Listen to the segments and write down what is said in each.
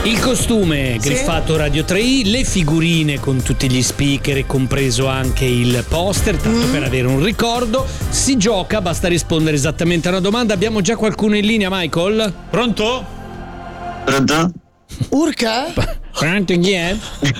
Il costume griffato Radio 3i, le figurine con tutti gli speaker e compreso anche il poster, tanto per avere un ricordo. Si gioca, basta rispondere esattamente a una domanda. Abbiamo già qualcuno in linea, Michael? Pronto? Pronto? Urca? Pronto, chi è?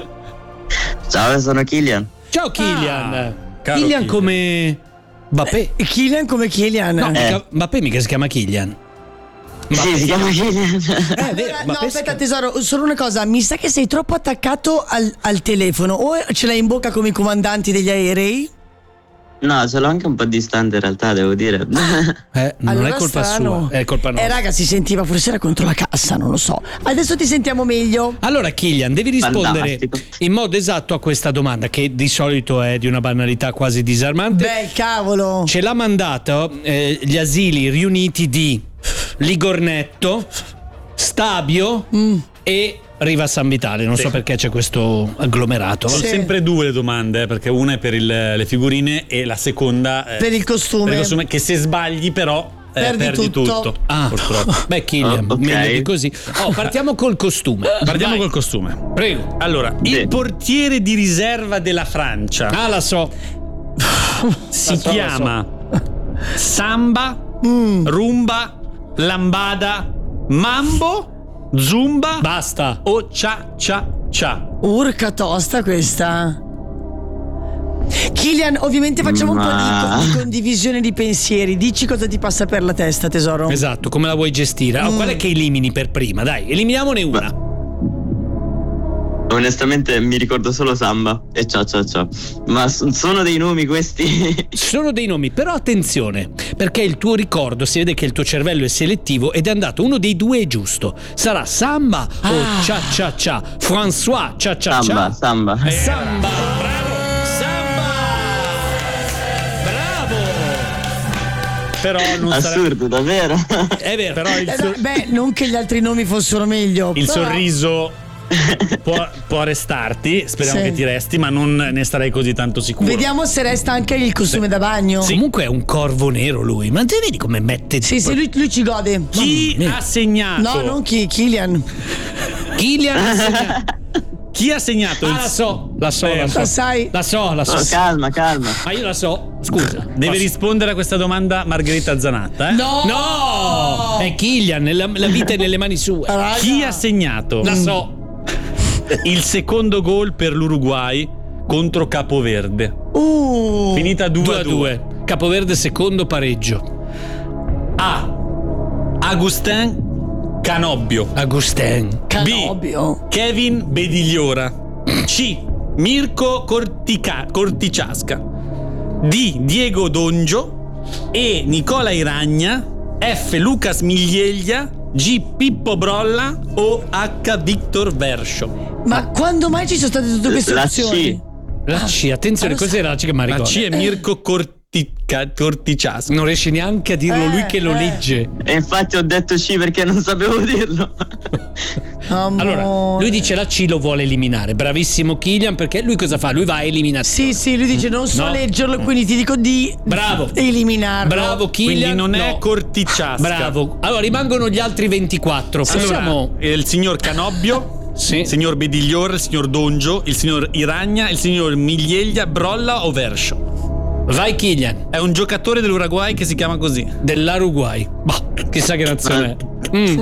Ciao, sono Kylian. Ciao Kylian. Caro Kylian come Mbappé. Kylian come Kylian? No, Mbappé mica si chiama Kylian. Sì, si chiama Kylian. Vero, No, aspetta tesoro, solo una cosa, mi sa che sei troppo attaccato al telefono, o ce l'hai in bocca come i comandanti degli aerei? No, ce l'ho anche un po' distante in realtà, devo dire. Non Allora è colpa strano. sua, è colpa nostra. Raga, si sentiva, forse era contro la cassa, non lo so. Adesso ti sentiamo meglio. Allora Kylian, devi rispondere Fantastico. in modo esatto a questa domanda, che di solito è di una banalità quasi disarmante. Beh, cavolo. Ce l'ha mandato gli asili riuniti di Ligornetto, Stabio e Riva San Vitale. Non so perché c'è questo agglomerato. Sono sempre due le domande, perché una è per le figurine e la seconda Per il costume. che se sbagli però perdi tutto. Purtroppo. Beh, Kylian, ok. meglio di così. Partiamo col costume. Partiamo Vai. col costume. Prego. Allora, il portiere di riserva della Francia La so. si chiama Samba, Rumba, Lambada, Mambo, Zumba Basta. o Cha. Urca tosta questa. Kylian, ovviamente facciamo un po' di condivisione di pensieri. Dici cosa ti passa per la testa, tesoro. Esatto, come la vuoi gestire? Allora, qual è che elimini per prima? Dai, eliminiamone una. Onestamente mi ricordo solo Samba e Ciao. Ma sono dei nomi questi. Sono dei nomi, però attenzione, perché il tuo ricordo, si vede che il tuo cervello è selettivo ed è andato, uno dei due è giusto. Sarà Samba o Cha. François Cha. Samba. Samba. Bravo. Samba. Bravo. Però non Assurdo, davvero. È vero. Però Beh, non che gli altri nomi fossero meglio. il però- sorriso può restarti, speriamo Sì. che ti resti, ma non ne starei così tanto sicuro. Vediamo se resta anche il costume da bagno. Comunque è un corvo nero lui, ma te vedi come mette. Sì, lui ci gode. Chi ha segnato? No, non Kylian. Kylian. Chi ha segnato La so. La sai? La so. Oh, calma. Ma io la so. Scusa. Deve rispondere a questa domanda Margherita Zanatta, No! È Kylian, la vita è nelle mani sue. Raga. Chi ha segnato La so. il secondo gol per l'Uruguay contro Capoverde? Finita 2-2. Capoverde secondo pareggio. A. Agustin Canobbio. Agustin. Canobbio. Kevin Bedigliora. C. Mirko Corticiasca. D. Diego Dongio. E. Nicola Iragna. F. Lucas Miglieglia. G. Pippo Brolla o H. Victor Verscho. Ma quando mai ci sono state tutte queste La opzioni? La C, attenzione, cos'era la C che mi La ricorda? C è Mirko Corticiasca. Non riesce neanche a dirlo lui che lo legge. E infatti ho detto C perché non sapevo dirlo. Amore. Allora, lui dice la C, lo vuole eliminare. Bravissimo Kylian, perché lui cosa fa? Lui va a eliminare. Sì, lui dice non so No. leggerlo, quindi ti dico di Bravo. eliminarlo. Bravo Kylian. Quindi non è No. Corticiasca. Bravo. Allora rimangono gli altri 24. Facciamo. Allora, il signor Canobbio, Sì. il signor Bedigliora, il signor Dongio, il signor Iragna, il signor Miglieglia, Brolla o Verscho. Vai Kylian. È un giocatore dell'Uruguay che si chiama così. Dell'Uruguay. Bah, chissà che nazione è.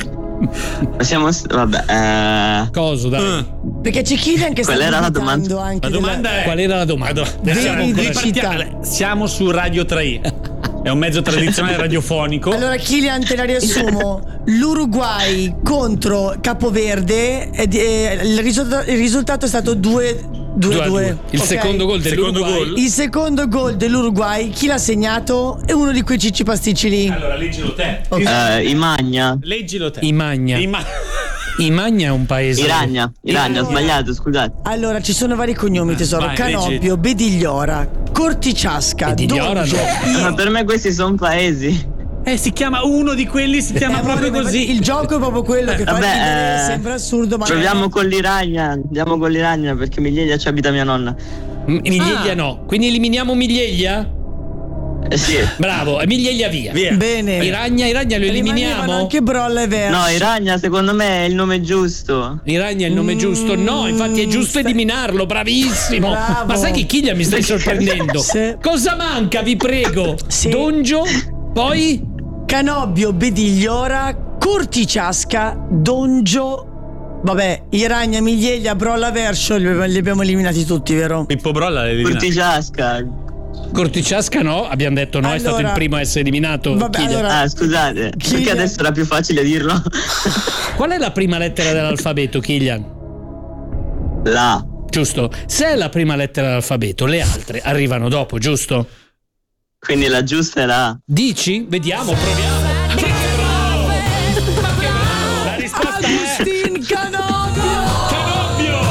Vabbè. Coso, dai. Perché c'è Kylian che sta Qual era la dubitando domanda? anche La domanda è: Qual era la domanda? Siamo su Radio 3. È un mezzo tradizionale radiofonico. Allora Kylian, te la riassumo. L'Uruguay contro Capoverde il risultato è stato 2-2. Il Ok? secondo gol Secondo dell'Uruguay. gol. Il secondo gol dell'Uruguay, chi l'ha segnato? È uno di quei cicci pasticci lì. Allora, leggilo te. Imagna. Leggilo te. Imagna. Imagna è un paese. Iragna, ho sbagliato, scusate. Allora, ci sono vari cognomi, tesoro. vai, Canobbio, leggi. Bedigliora, Corticiasca, Bedigliora Dongio. no. Ma per me questi sono paesi. Si chiama uno di quelli, si chiama proprio così. Il gioco è proprio quello che fa Vabbè, ridere, sembra assurdo, ma Proviamo con l'Iragna. Andiamo con l'Iragna perché Miglieglia ci abita mia nonna. Miglieglia no. Quindi eliminiamo Miglieglia? Sì. Bravo, Miglieglia via. Bene. Iragna lo Rimanevano eliminiamo? anche Brolla e Versh. No, Iragna secondo me è il nome giusto. Iragna è il nome giusto? No, infatti è giusto eliminarlo, bravissimo. Bravo. Ma sai che Kilian mi stai sorprendendo? Sì. Cosa manca, vi prego? Sì. Dongio, poi Canobbio, Bedigliora, Corticiasca, Dongio. Vabbè, Iragna, Miglieglia, Brolla, Versh li abbiamo eliminati tutti, vero? Pippo Brolla l'ha eliminato. Corticiasca. Corticiasca no, abbiamo detto no, è stato il Allora, primo a essere eliminato. vabbè, Kilian. allora- Scusate, Kilian. perché adesso era più facile dirlo. Qual è la prima lettera dell'alfabeto, Kilian? La. Giusto? Se è la prima lettera dell'alfabeto, le altre arrivano dopo, giusto? Quindi la giusta è la A. Dici? Vediamo, proviamo. Ma che bravo! Ma che bravo! La risposta è Agustin Canobbio! Canobbio!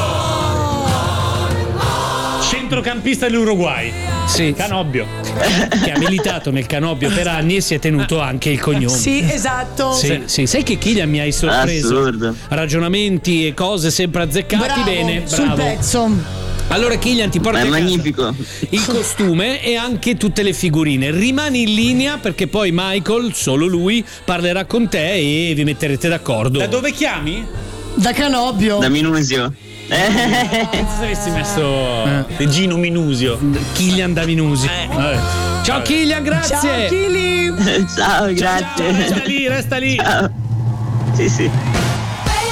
Centrocampista dell'Uruguay. sì, Canobbio. che ha militato nel Canobbio per anni e si è tenuto anche il cognome. Sì, esatto. Sì, sì. Sai che Kilian mi hai sorpreso? Assurdo. Ragionamenti e cose sempre azzeccati. Bravo, Bene, sul bravo. pezzo. Allora Kilian ti porta Ma è a casa magnifico. il costume e anche tutte le figurine. Rimani in linea perché poi Michael, solo lui, parlerà con te e vi metterete d'accordo. Da dove chiami? Da Canobbio. Da Minusio. Penso se avessi messo Gino Minusio. Kilian da Minusi. Vabbè. Ciao Kilian, grazie. Ciao Kili. Ciao, grazie. Resta lì, resta lì. Ciao. Sì, sì.